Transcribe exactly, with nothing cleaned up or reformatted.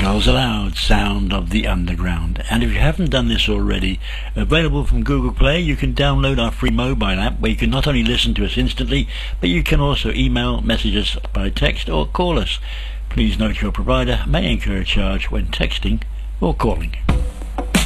Charles Aloud, Sound of the Underground. And if you haven't done this already, available from Google Play, you can download our free mobile app where you can not only listen to us instantly, but you can also email, message us by text or call us. Please note your provider may incur a charge when texting or calling.